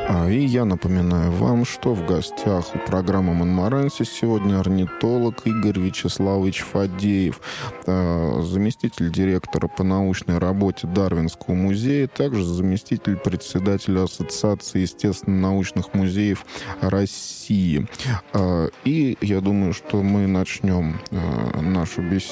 И я напоминаю вам, что в гостях у программы «Монмаранси» сегодня орнитолог Игорь Вячеславович Фадеев, заместитель директора по научной работе Дарвинского музея, также заместитель председателя Ассоциации естественно-научных музеев России. И я думаю, что мы начнем нашу беседу